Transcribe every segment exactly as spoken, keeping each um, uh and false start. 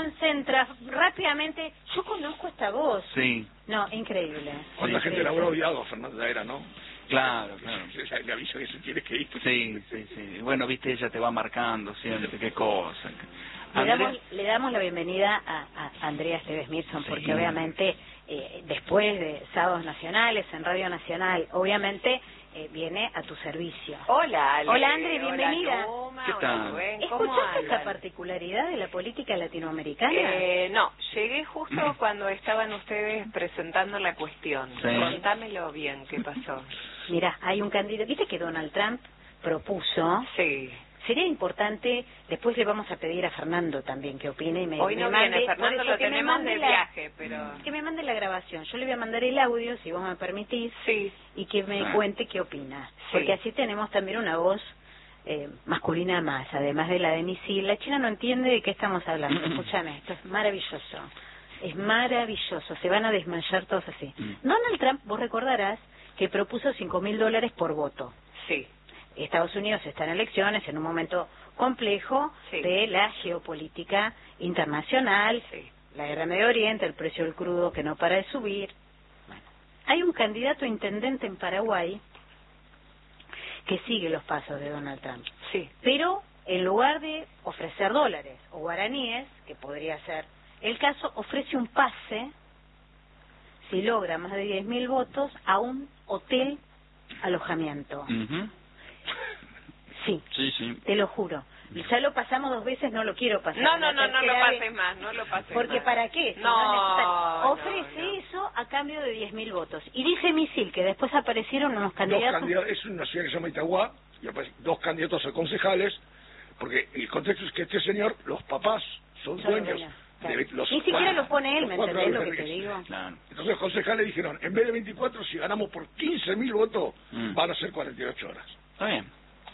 concentra rápidamente. Yo conozco esta voz. Sí. No, increíble. ¿Cuánta sí, gente sí. la habrá odiado a Fernanda Era, no? Claro, claro. Le aviso que se tiene que ir. Sí, sí, sí. Bueno, viste, ella te va marcando siempre, qué cosa. Le damos, le damos la bienvenida a, a Andrea Esteves Mirson, porque sí. obviamente eh, después de Sábados Nacionales en Radio Nacional, obviamente eh, viene a tu servicio. Hola, Ale. Hola, Andre, bienvenida. Hola, Numa, ¿Qué tal? Hola, Rubén, ¿cómo ¿Escuchaste andan? esa particularidad de la política latinoamericana? Eh, no, llegué justo cuando estaban ustedes presentando la cuestión. Sí. Contámelo bien, ¿qué pasó? Mira, hay un candidato, viste que Donald Trump propuso. Sí. Sería importante, después le vamos a pedir a Fernando también que opine y me, Hoy no me mande, viene, Fernando por eso lo que me tenemos mande de la- viaje, pero... que me mande la grabación. Yo le voy a mandar el audio, si vos me permitís, Sí. y que me Ah. cuente qué opina. Sí. Porque así tenemos también una voz eh, masculina más, además de la de misil. La China no entiende de qué estamos hablando. Escúchame, esto es maravilloso. Es maravilloso. Se van a desmayar todos así. Donald Trump, vos recordarás que propuso cinco mil dólares por voto. Sí. Estados Unidos está en elecciones en un momento complejo Sí. de la geopolítica internacional, Sí. la guerra en Medio Oriente, el precio del crudo que no para de subir. Bueno, hay un candidato a intendente en Paraguay que sigue los pasos de Donald Trump, Sí. pero en lugar de ofrecer dólares o guaraníes, que podría ser el caso, ofrece un pase, si logra más de diez mil votos, a un hotel alojamiento. Ujú. Sí, Sí, sí. te lo juro. Ya lo pasamos dos veces, no lo quiero pasar. No, no, la no, no lo tercera vez, pases más, no lo pases Porque más. ¿para qué? Si No, es necesario. no, Ofrece no. eso a cambio de diez mil votos. Y dice Misil que después aparecieron unos Dos candidatos. candidatos, es una ciudad que se llama Itagua, y aparecen dos candidatos a concejales, porque el contexto es que este señor, los papás son Son dueños dueños, claro. de los Ni siquiera cuatro- lo pone él, los ¿me cuatro entendés lo que te albergues. digo? Claro. Entonces los concejales dijeron, en vez de veinticuatro, si ganamos por quince mil votos, Mm. van a ser cuarenta y ocho horas. Está bien.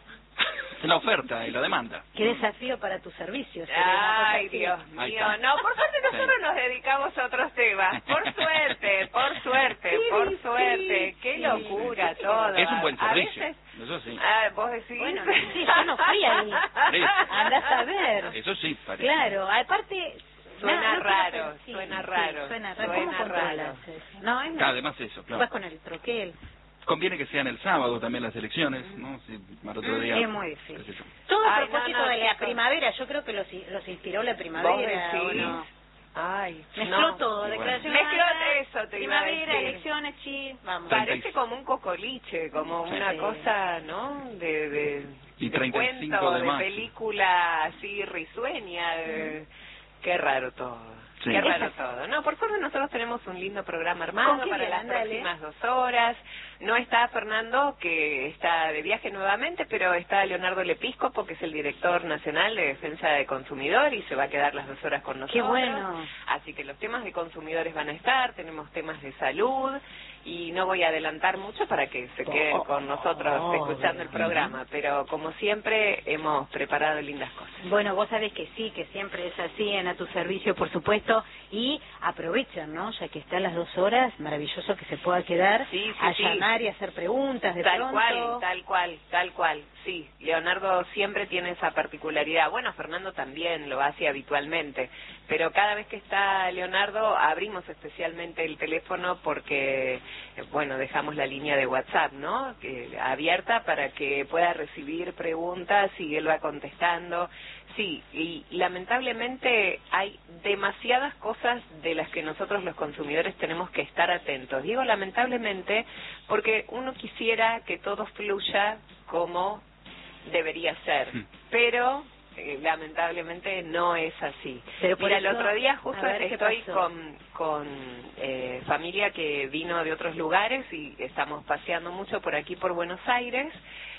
Es la oferta y la demanda. Qué desafío para tu servicio. sería una cosa Ay, así. Dios Ahí mío. está. No, por suerte nosotros Sí. nos dedicamos a otros temas. Por suerte, por suerte, Sí, por sí, suerte. Qué sí. locura todo. Es un buen A servicio. veces- Eso sí. Ah, vos decís. Bueno, sí, yo no fui ahí. Sí. Andás a ver. Eso sí, parece. Claro, aparte... Suena no, no raro, quiero- sí, suena sí, raro, suena raro. suena ¿Cómo controlas raro. eso? No, es Claro, además eso, claro. Vas con el troquel. Conviene que sean el sábado también las elecciones, ¿no? Si al otro día... Es muy qué sé difícil. yo. Todo a Ay, propósito no, no, de la chicos. primavera, yo creo que los, los inspiró la ¿Vos primavera, ¿o decís? no? Ay, Mezcló no. todo, Y bueno. declaración Mezcló jurada, eso, te iba a primavera, decir. elecciones, sí, vamos. treinta y- Parece como un cocoliche, como Sí. una cosa, ¿no? De, de, Y de treinta y cinco cuento, de de, mayo. película así risueña. de- Qué raro todo. Sí. Qué raro Esa- todo. No, por suerte nosotros tenemos un lindo programa armado ¿Con qué para las vienen? Dale. próximas dos horas. No está Fernando, que está de viaje nuevamente, pero está Leonardo Lepiscopo, que es el director nacional de Defensa del Consumidor, y se va a quedar las dos horas con nosotros. Qué bueno. Así que los temas de consumidores van a estar, tenemos temas de salud, y no voy a adelantar mucho para que se queden con nosotros Oh, escuchando el programa, pero como siempre hemos preparado lindas cosas. Bueno, vos sabés que sí, que siempre es así, en A Tu Servicio, por supuesto, y aprovechen, ¿no? Ya que están las dos horas, maravilloso que se pueda quedar Sí, sí, a sí. llamar y hacer preguntas de Tal pronto. cual, tal cual, tal cual, sí. Leonardo siempre tiene esa particularidad. Bueno, Fernando también lo hace habitualmente, pero cada vez que está Leonardo abrimos especialmente el teléfono porque, eh, bueno, dejamos la línea de WhatsApp, ¿no? Que, abierta para que pueda recibir preguntas y él va contestando. Sí, y lamentablemente hay demasiadas cosas de las que nosotros los consumidores tenemos que estar atentos. Digo lamentablemente porque uno quisiera que todo fluya como debería ser, pero eh, lamentablemente no es así. Pero por Mira, el eso, otro día justo a ver, ¿qué estoy pasó? con, con eh, familia que vino de otros lugares y estamos paseando mucho por aquí por Buenos Aires,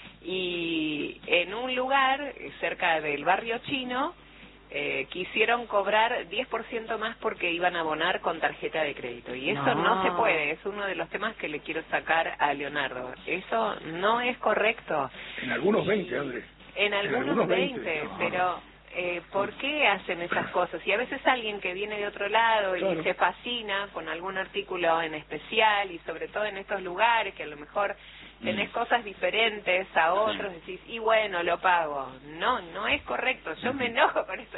y en un lugar eh, cerca del barrio chino eh, quisieron cobrar diez por ciento más porque iban a abonar con tarjeta de crédito, y eso no. No. se puede. Es uno de los temas que le quiero sacar a Leonardo. Eso no es correcto. En algunos veinte, Andrés. En algunos algunos veinte, veinte, no. pero eh, ¿por qué hacen esas cosas? Y a veces alguien que viene de otro lado y Claro. se fascina con algún artículo en especial, y sobre todo en estos lugares que a lo mejor tenés Mm. cosas diferentes a otros, decís, y bueno, lo pago. No, no es correcto. Yo me enojo con eso.